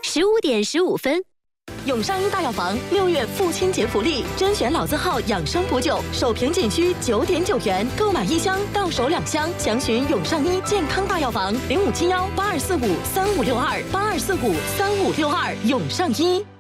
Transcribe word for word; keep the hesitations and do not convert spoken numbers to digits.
十五点十五分。 永上医大药房六月父亲节福利，甄选老字号养生补酒，首瓶仅需九点九元，购买一箱到手两箱。详询永上医健康大药房零五七幺八二四五三五六二八二四五三五六二永上医。